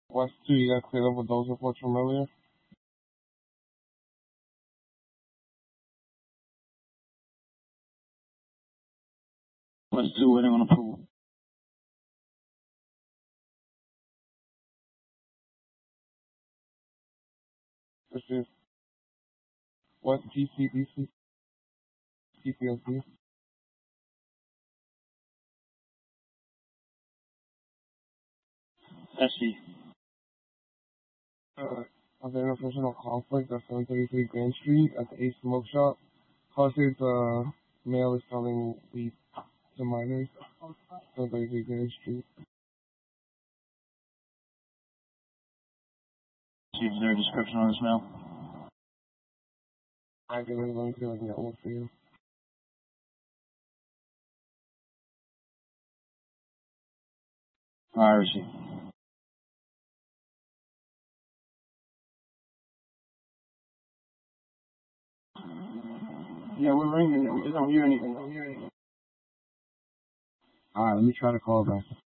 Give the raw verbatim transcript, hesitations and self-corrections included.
West two, you guys cleared up with those reports from earlier? West two, waiting on approval. Proceed. West T C D C? T C O C? S C. Uh, of the interpersonal conflict at seven thirty-three Grand Street at the Ace Smoke Shop. Causes the male is selling weed to minors. seven thirty-three Grand Street. See if there's a description on this mail. I can let me see if I can get one for you. Alright, receive. Yeah, we're ringing. We don't hear anything. We don't hear anything. Alright, let me try to call back.